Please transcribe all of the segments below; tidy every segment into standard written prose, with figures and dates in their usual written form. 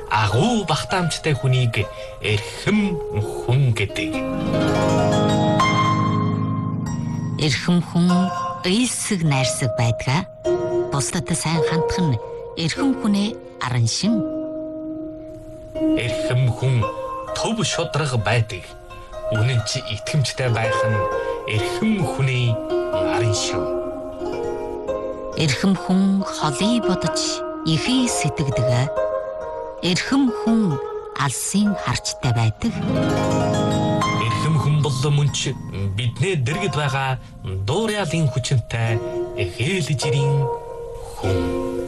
агуу багтаамжтай хүнийг эрхэм хүн гэдэг. Эрхэм хүн эйсэг найрсаг байдгаа. Бусдад сайн хандах нь эрхэм хүнээ аран шин. Эрхэм хүн төв шудраг байдаг. Үнэн чи итгэмжтэй байх нь эрхэм хүний аран шин. Эрхэм хүн холыг бодож ихий сэтгэдэг. Эрхэм хүн алсын харчтай байдаг. Эрхэм хүн бол мөн ч биднээ дэргэд байгаа дуурайлын хүчинтэй ээлжирийн хүн.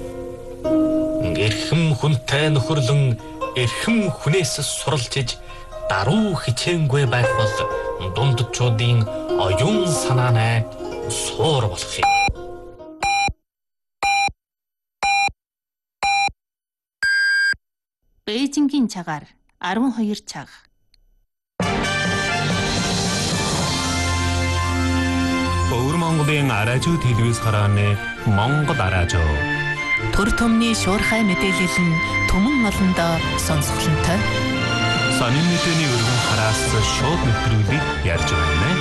Эрхэм хүнтэй нөхөрлөн эрхэм хүнээс суралцж даруй хичээнгүй байх бол дундчуудын оюун санаанаа суур болох юм. Бээжингийн цагаар 12 цаг. Өвөр Монголын аражуу телевиз харааны Монгол аражуу. Төр төмний шуурхай мэдээлэл нь түмэн олондоо сонсголонтой. Сонин мэдээний өргөн хараас шууд нэвтрүүлгийг ярьж байна.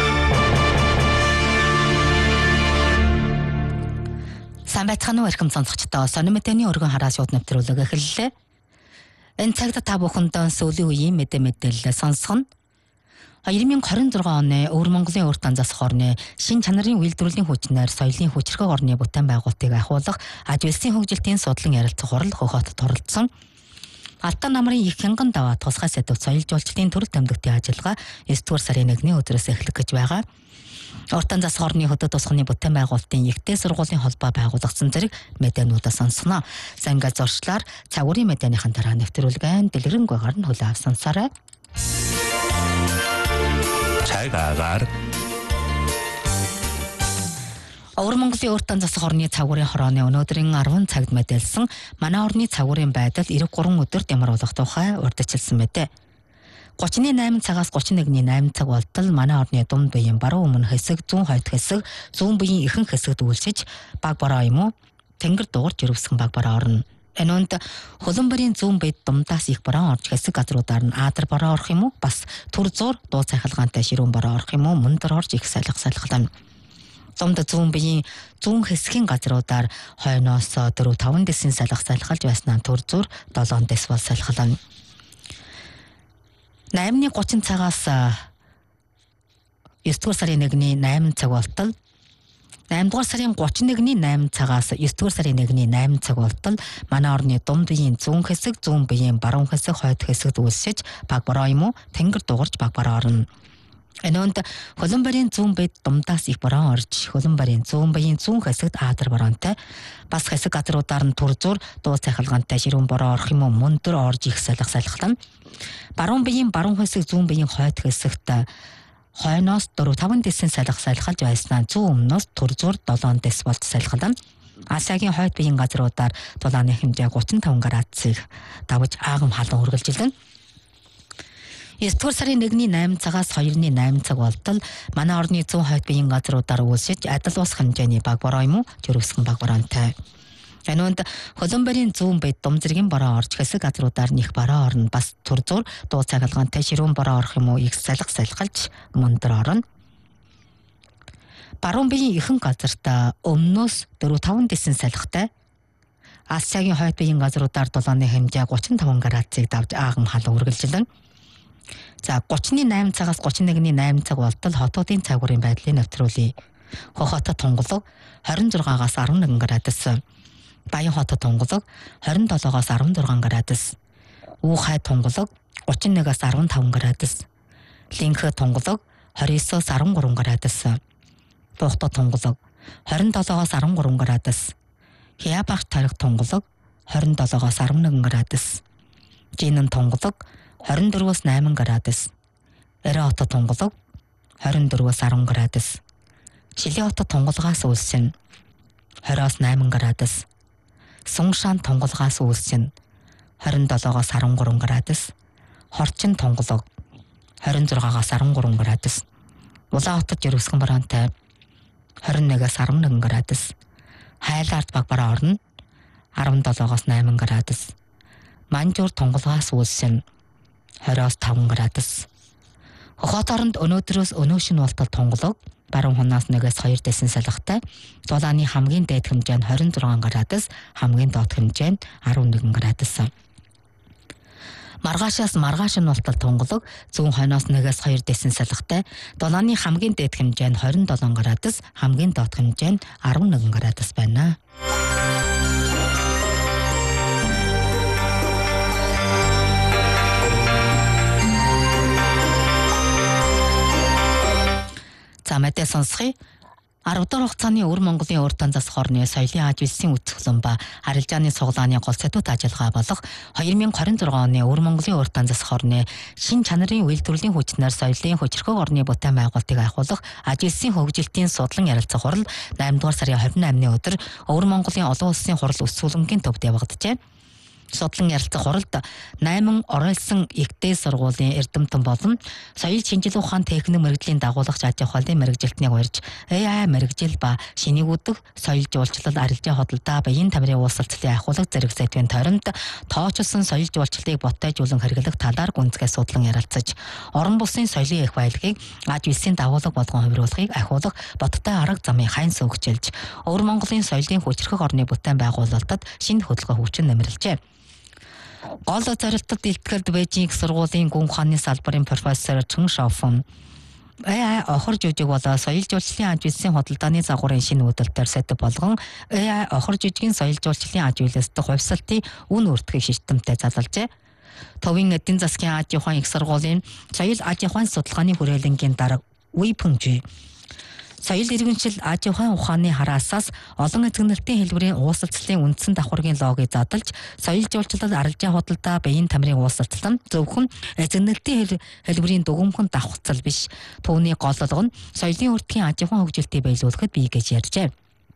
Сайн байцгаана уу эрхэм сонсогчдоо. Сонин мэдээний өргөн хараас шууд нэвтрүүлэг эхэллээ. Энэ цагт та бүхэндээ сүүлийн үеийн мэдээлэл сонсгоно. 2026 оны Өвөр Монголын урт анзаас хорны шин чанарын үйлдвэрлэлийн хүчнээр соёлын хүчрхэг орны бүтээн байгуулалтыг ахиулах аж үйлсийн хөгжилтийн судлан ярилцах хурал хөхөт туралдсан. Алтан намрын их хянган даваа тусгай сэдвт соёл жуулчлалын төрөл тэмдэгтийн ажиллагаа 9-р сарын 1-ний өдрөөс эхлэх гэж байгаа. Урт анзаас хорны хөдөө тусганы бүтээн байгуулалтын ихтэй сургуулийн холбоо байгуулагдсан зэрэг мэдээнүүдээ сонсноо. Сангай зуршлаар цагуурийн мэдээнийхэн дараа нэвтрүүлгэн дэлгэрэнгүйгээр нь хөлөө авсансараа. Цагаагаар Өвөр Монголын урт анзаас хорны цагуурийн хорооны өнөөдрийн 10 цагт мэдээлсэн манай орны цагуурийн байдал 93 өдөрт ямар болох тухай урьдчилсан мэдээ. 38 цагаас 31-ний 8 цаг болтол манай орны дунд буян баруун өмнө хэсэг, зүүн хойд хэсэг, зүүн буян ихэнх хэсэгт үйлчиж баг бороо юм уу тэнгэр дуурж ирвсгэн баг бороо орно. Энэнд Хөлбөмбөрийн зүүн бед думдаас их бороо орж хэсэг газруудаар нь Аадар бороо орох юм уу бас Түр зуур дуу цахилгаантай ширүүн бороо орох юм уу мөндөр орж их салхилна. Зумд зүүн буян зүүн хэсгийн газруудаар хойноос 4-5 дэсийн салхилж байснаа Түр зуур 7 дэс бол салхилна. 8-30 цагаас 9-р сарын 1-ний 8 цаг болтол 8-р сарын 31-ний 8 цагаас 9-р сарын 1-ний 8 цаг болтол манай орны дунд буян зүүн хэсэг, зүүн буян баруун хэсэг, хойд хэсэгт үйлсэж баг бороо юм уу тэнгэр дуурж баг бороо орно. Энэнд Хөлбөмбөрийн зүүн бед думдаас их бороо орж Хөлбөмбөрийн зүүн буян зүүн хэсэгт Аадар бороонтой бас хэсэг газруудаар нь Түр зуур дуу цахилгаантай ширүүн бороо орох юм уу мөндөр орж их салхилна. Баруун буян баруун хэсэг, зүүн буян хойд хэсэгт хойноос 4-5 дэсийн салхилж байснаа зүүн өмнөөс Түр зуур 7 дэс болж салхилна. Асиагийн хойд буян газруудаар дулааны хэмжээ 35 градусыг давж аагам халуун үргэлжилнэ. 9-р сарын 1-ний 8 цагаас 2-ны 8 цаг болтол манай орны зүүн хойд буян газруудаар үйлсэж адил ус хэмжээний баг бороо юм уу жирвсгэн баг бороонтой. Энэнд Хөлбөмбөрийн зүүн бед дум зэргийн бороо орж хэсэг газруудаар них бороо орно бас Түр зуур дуу цахилгаантай ширүүн бороо орох юм уу их салхилж мөндөр орно. Баруун буян ихэнх газарт өмнөөс 4-5 дэсийн салхитай Асиагийн хойд буян газруудаар дулааны хэмжээ 35 градусыг давж аагам халуун үргэлжилнэ. За 30-ны 8 цагаас 31-ний 8 цаг болтол хотуудын цагуурийн байдлыг нэвтрүүлье. Хохотод тунгалаг 26-аас 11 градус, Баян хотод тунгалаг 27-аас 16 градус, Уухай тунгалаг 31-аас 15 градус, Линхэ тунгалаг 29-аас 13 градус, Буухтад тунгалаг 27-аас 13 градус, Хяабагч тарих тунгалаг 27-аас 11 градус, Жинэн тунгалаг 24-аас 8 градус, Эрэ хотод тунгалаг 24-аас 10 градус, Шилээ хотод тунгалгаас үйлсэн 20-аас 8 градус, Сунгшаан тунгалгаас үйлсэн 27-аас 13 градус, Хорчин тунгалаг 26-аас 13 градус, Улаан хотод жирвсгэн бороонтой 21-аас 11 градус, Хайлаард баг бороо орно 17-аас 8 градус, Манжуур тунгалгаас үүссэн 20-5 градус. Хот оронд өнөөдрөөс өнөөшин болтол тунгалаг баруун хунаас 1-2 дэсэн салхитай. Дулааны хамгийн дээд хэмжээ нь 26 градус, хамгийн доод хэмжээ нь 11 градус. Маргаашаас маргааш нь болтол тунгалаг зүүн хойноос 1-2 дэсэн салхитай. Дулааны хамгийн дээд хэмжээ нь 27 градус, хамгийн доод хэмжээ нь 11 градус байна. За мэдээ сонсхий. 10 дугаар хугацааны Өвөр Монголын урд танзас хорны соёлын аж үйлсийн үтсгэлэн ба арилжааны суглааны гол сэдвүүд ажиллагаа болох 2026 оны Өвөр Монголын урд танзас хорны шин чанарын үйлдвэрлэлийн хүчнээр соёлын хүчрхэг орны бүтээн байгуулалтыг ахиулах аж үйлсийн хөгжилтийн судлан ярилцах хурал 8 дугаар сарын 28-ны өдөр Өвөр Монголын олон улсын хурал өсвөлнгийн төвд явагджээ. Судлан ярилцах хуралд 8 оройлсон ихтэй сургуулийн эрдэмтэн болон соёл шинжлэх ухааны техник мэрэгжлийн дагуулагч аж ахуйн мэрэгжилтнийг урьж AI мэрэгжил ба шинийг үдэх соёл жуулчлал арилжаа хөдөлთა баян тамирын уулзалтын ахуулах зэрэг сэдвийн тойронд тоочилсон соёл жуулчлалыг ботойжуулан хэрэглэх талаар гүнзгий судлан ярилцаж орон бусын соёлын их баялагийг аж үйлсийн дагуулга болгон хувируулахыг ахиулах боттой арга замын хайн сөгчилж Өвөр Монголын соёлын хүчрхэг орны бүтээн байгуулалтад шинэ хөдөлгөөн хүчин нэмэрлэжээ. Гол зорилтод илтгэлд Бээжинг сургуулийн гүн ухааны салбарын профессор Чэн Шаофэн AI охор жүжиг болоо соёл жуулчлалын аж үйлсийн худалдааны загварын шинэ үйлдэлтээр сэдв болгон AI охор жүжигийн соёл жуулчлалын аж үйлсдэх хувьсалтын үн өртгийг шийтэмтэй залалжээ. Төвийн эдийн засгийн аж ахуйн их сургуулийн соёл аж ахуйн судалгааны хүрээлэнгийн дарга Уй Пүнжи соёл иргэншил аж ахуйн ухааны хараасаас олон эзэгнэлтийн хэлбэрийн уулзалтын үндсэн давхаргийн логыг задлж соёл жуулчлал арилжаа хөдөлთა баян тамирын уулзалт зөвхөн эзэгнэлтийн хэлбэрийн дүгнэлтэн давхцал биш түүний голлого нь соёлын өртгийн аж ахуйн хөгжилтийг биелүүлэхэд бий гэж ярьжээ.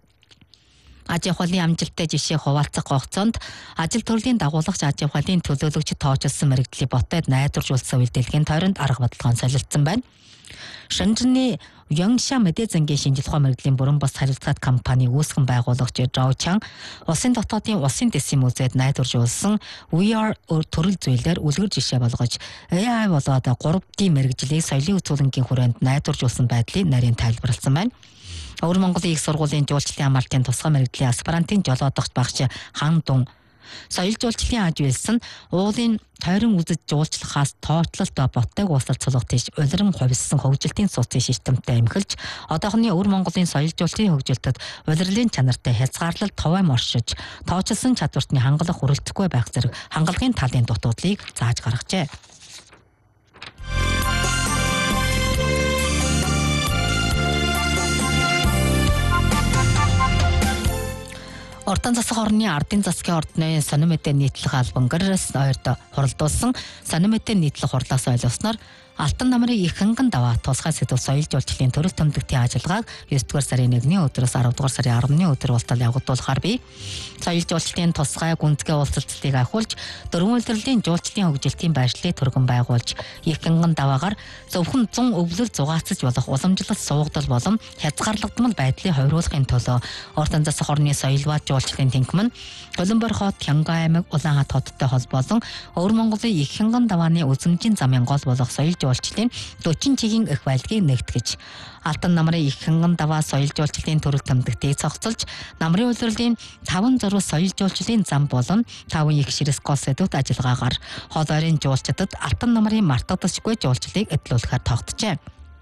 Аж ахуйн амжилттай жишээ хуваалцах гогцоонд ажил төрлийн дагуулагч аж ахуйн төлөөлөгч тоочилсон мэрэгжлийн ботод найдваржуулсан үйлдэлгийн тойронд арга барилгаан солилцсон байна. Шэнжэний Янгша мэдээ зэнгийн шинжилгээ мэрэгжлийн бүрэн бос харилцаат компани үүсгэн байгуулагч Жао Чан улсын дотоодын улсын дэсийн музейд найдваржуулсан VR төрөл зүйлээр үлгэр жишээ болгож AI болоод 3D мэрэгжлийг соёлын үзүүлэнгийн хүрээнд найдваржуулсан байдлыг нарийн тайлбарласан байна. Өвөр Монголын их сургуулийн жуулчлалын амралтын тусгай мэрэгжлийн аспирантын жолоодогч багш Хан Дун соёл жуулчлалын аж үйлс нь уулын тойрон үзэж жуулчлахаас тоотлолтой боттойг уулзалт цулгах тийш улиран хувьссан хөгжилтийн цуцын системтэй эмхэлж одоохны Өвөр Монголын соёл жуулчлалын хөгжилтэд улирлын чанартай хязгаарлалт товойм оршиж тоочилсон чадвартны хангалах хүрэлцэхгүй байх зэрэг хангалгын талын дутуудлыг зааж гаргажээ. Ортон засаг орны ардын засгийн ордны сонин мэдээ нийтлэх албан гэрээс ойрд хуралдуулсан сонин мэдээ нийтлэх хурлаас ойлгосноор Алтан намрын их ханган даваа тусгай сэдв соёл жуулчлалын төрөл томдогтын ажиллагааг 9-р сарын 1-ний өдрөөс 10-р сарын 10-ны өдөр болтол явагдуулахаар бий. Соёл жуулчлалын тусгай гүнзгий уулзалтыг ахиулж, дөрвөн улирлын жуулчлалын хөгжилтийн байршлыг түргэн байгуулж, их ханган даваагаар зөвхөн 100 өвлөр зугаацж болох уламжлалт суугдал болон хязгаарлагдмал байдлыг хувируулахын төлөө Ортон засаг орны соёл ба жуулчлалын тэнхим нь Улаанбаатар хот, Хянган аймаг, Улаанхат хоттой холбоолон Өвөр Монголын их ханган давааны үзмжийн замын гол болох соёл жуулчлалын 40 чигийн их баялагийг нэгтгэж Алтан намрын их ханган даваа соёл жуулчлалын төрөл томдогтыг цогцолж намрын улирлын 5 зориуд соёл жуулчлалын зам болон 5 их ширэс гол сэдвүүд ажиллагаагаар хол ойрын жуулчдад Алтан намрын мартагдашгүй жуулчлалыг эдлүүлэхээр тогтжээ.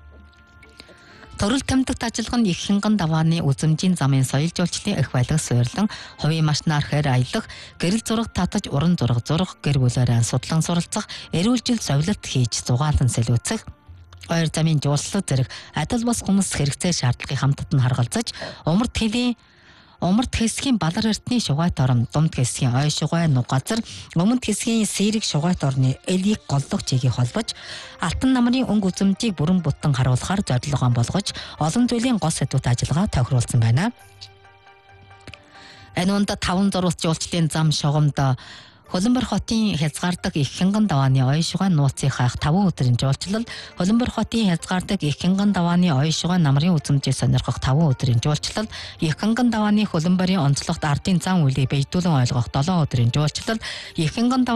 Төрөл томдогт ажиллага нь их ханган давааны үзмжийн замын соёл жуулчлалын их баялаг суйрлан хувийн машинаар хээр аялах, гэрэл зураг татаж уран зураг зурах, гэр бүлээрээ судлан суралцах, эрүүл жил зовлот хийж зугаалan сэлүүцэх, ойр замын жуулчлал зэрэг адил бас хүмүүс хэрэгцээ шаардлагыг хамтад нь харгалзаж, умард хэсгийн балар эртний шугайт орон, думд хэсгийн ой шугай нуг газар, өмнөд хэсгийн сэрэг шугайт орны элийг голлох чигийг холбож, Алтан намрын өнгө үзмжийг бүрэн бүтэн харуулахаар зорилгоо болгож, олон зүйлийн гол сэдвүүд ажиллагаа тохируулсан байна. Энэ унд 5 зурвас жуулчлалын зам шугамд Улаанбаатар хотын хязгаардаг их ханган давааны ой шугай нууцын хаах 5 өдрийн жуулчлал, Улаанбаатар хотын хязгаардаг их ханган давааны ой шугай намрын үзмжийг сонирхох 5 өдрийн жуулчлал, их ханган давааны Улаанбаатарын онцлогт ардын зан үйлийг биедүүлэн ойлгох 7 өдрийн жуулчлал, их ханган